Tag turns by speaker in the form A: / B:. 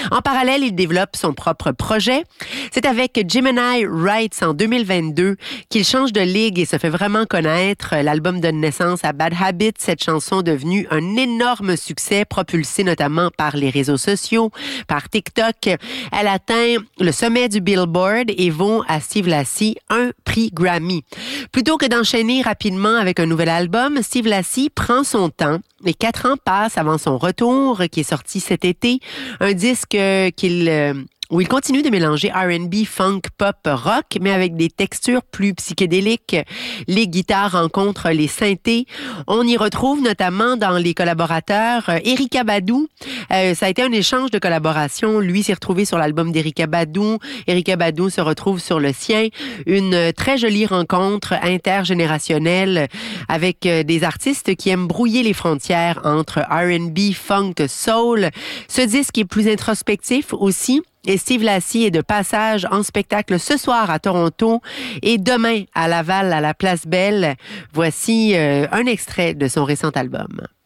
A: En parallèle, il développe son propre projet. C'est avec Gemini Rights en 2022 qu'il change de ligue et se fait vraiment connaître. L'album donne naissance à Bad Habits, cette chanson devenue un énorme succès, propulsée notamment par les réseaux sociaux, par TikTok. Elle atteint le sommet du Billboard et vaut à Steve Lacy un prix Grammy. Plutôt que d'enchaîner rapidement avec un nouvel album, Steve Lacy prend son temps et 4 ans passent avant son retour qui est sorti cet été. Un disque où il continue de mélanger R&B, funk, pop, rock, mais avec des textures plus psychédéliques. Les guitares rencontrent les synthés. On y retrouve notamment dans les collaborateurs Erykah Badu. Ça a été un échange de collaboration. Lui s'est retrouvé sur l'album d'Erykah Badu. Erykah Badu se retrouve sur le sien. Une très jolie rencontre intergénérationnelle avec des artistes qui aiment brouiller les frontières entre R&B, funk, soul. Ce disque est plus introspectif aussi. Et Steve Lacy est de passage en spectacle ce soir à Toronto et demain à Laval à la Place Belle. Voici un extrait de son récent album.